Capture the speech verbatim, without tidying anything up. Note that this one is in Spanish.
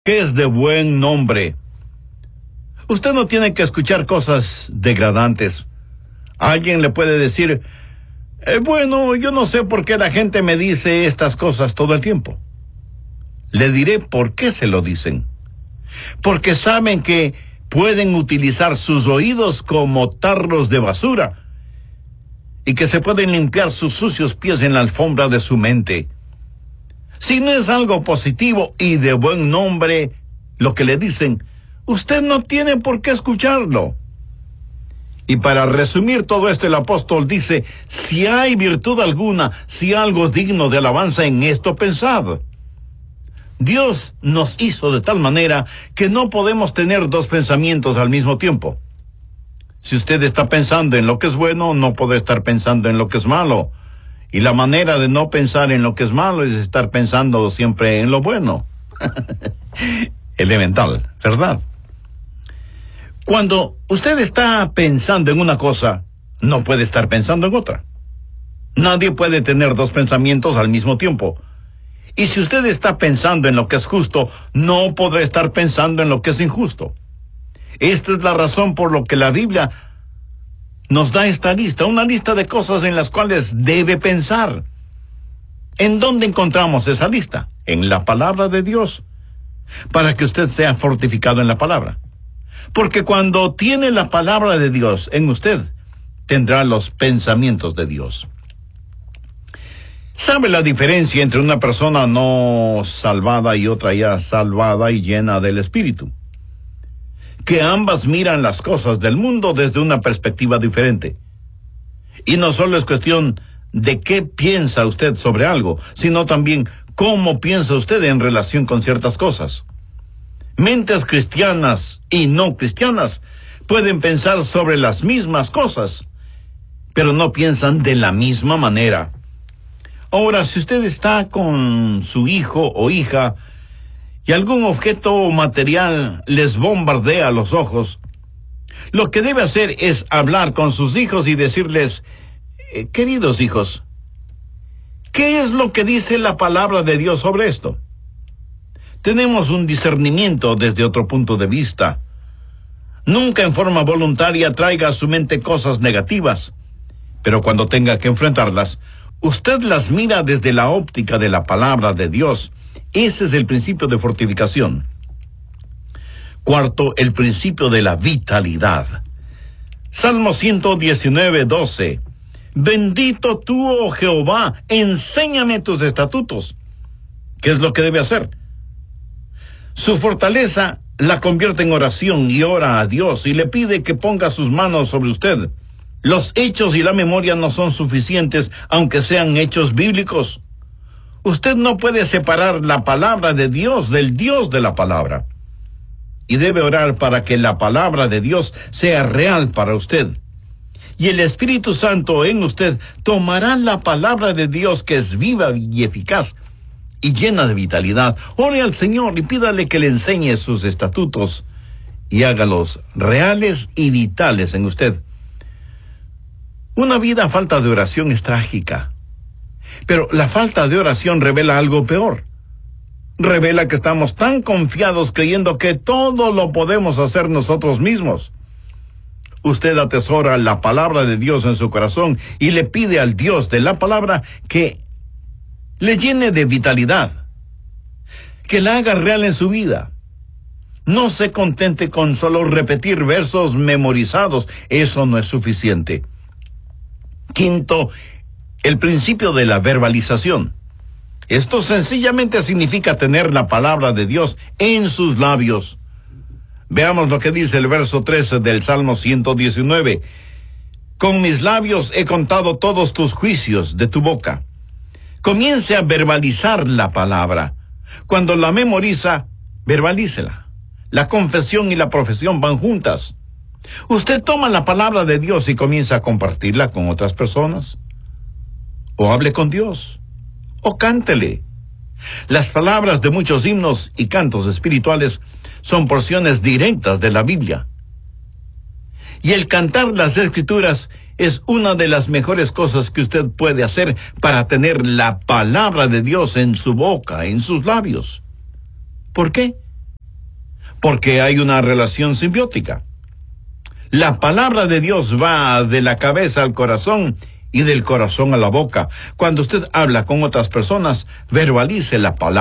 Que es de buen nombre. Usted no tiene que escuchar cosas degradantes. Alguien le puede decir, eh, bueno, yo no sé por qué la gente me dice estas cosas todo el tiempo. Le diré por qué se lo dicen. Porque saben que pueden utilizar sus oídos como tarros de basura y que se pueden limpiar sus sucios pies en la alfombra de su mente. Si no es algo positivo y de buen nombre lo que le dicen, usted no tiene por qué escucharlo. Y para resumir todo esto, el apóstol dice, si hay virtud alguna, si algo es digno de alabanza, en esto pensad. Dios nos hizo de tal manera que no podemos tener dos pensamientos al mismo tiempo. Si usted está pensando en lo que es bueno, no puede estar pensando en lo que es malo. Y la manera de no pensar en lo que es malo es estar pensando siempre en lo bueno. Elemental, ¿verdad? Cuando usted está pensando en una cosa, no puede estar pensando en otra. Nadie puede tener dos pensamientos al mismo tiempo. Y si usted está pensando en lo que es justo, no podrá estar pensando en lo que es injusto. Esta es la razón por la que la Biblia nos da esta lista, una lista de cosas en las cuales debe pensar. ¿En dónde encontramos esa lista? En la palabra de Dios, para que usted sea fortificado en la palabra. Porque cuando tiene la palabra de Dios en usted, tendrá los pensamientos de Dios. ¿Sabe la diferencia entre una persona no salvada y otra ya salvada y llena del Espíritu? Que ambas miran las cosas del mundo desde una perspectiva diferente. Y no solo es cuestión de qué piensa usted sobre algo, sino también cómo piensa usted en relación con ciertas cosas. Mentes cristianas y no cristianas pueden pensar sobre las mismas cosas, pero no piensan de la misma manera. Ahora, si usted está con su hijo o hija y algún objeto material les bombardea los ojos, lo que debe hacer es hablar con sus hijos y decirles, eh, queridos hijos, ¿qué es lo que dice la palabra de Dios sobre esto? Tenemos un discernimiento desde otro punto de vista. Nunca en forma voluntaria traiga a su mente cosas negativas, pero cuando tenga que enfrentarlas, usted las mira desde la óptica de la palabra de Dios. Ese es el principio de fortificación. Cuarto, el principio de la vitalidad. Salmo ciento diecinueve, doce. Bendito tú, oh Jehová, enséñame tus estatutos. ¿Qué es lo que debe hacer? Su fortaleza la convierte en oración y ora a Dios y le pide que ponga sus manos sobre usted. Los hechos y la memoria no son suficientes, aunque sean hechos bíblicos. Usted no puede separar la palabra de Dios del Dios de la palabra. Y debe orar para que la palabra de Dios sea real para usted. Y el Espíritu Santo en usted tomará la palabra de Dios, que es viva y eficaz y llena de vitalidad. Ore al Señor y pídale que le enseñe sus estatutos y hágalos reales y vitales en usted. Una vida a falta de oración es trágica. Pero la falta de oración revela algo peor. Revela que estamos tan confiados creyendo que todo lo podemos hacer nosotros mismos. Usted atesora la palabra de Dios en su corazón y le pide al Dios de la palabra que le llene de vitalidad, que la haga real en su vida. No se contente con solo repetir versos memorizados, eso no es suficiente. Quinto, el principio de la verbalización. Esto sencillamente significa tener la palabra de Dios en sus labios. Veamos lo que dice el verso trece del Salmo ciento diecinueve. Con mis labios he contado todos tus juicios de tu boca. Comience a verbalizar la palabra. Cuando la memoriza, verbalícela. La confesión y la profesión van juntas. Usted toma la palabra de Dios y comienza a compartirla con otras personas. O hable con Dios, o cántele. Las palabras de muchos himnos y cantos espirituales son porciones directas de la Biblia. Y el cantar las Escrituras es una de las mejores cosas que usted puede hacer para tener la palabra de Dios en su boca, en sus labios. ¿Por qué? porque hay una relación simbiótica. La palabra de Dios va de la cabeza al corazón y del corazón a la boca. Cuando usted habla con otras personas, verbalice la palabra.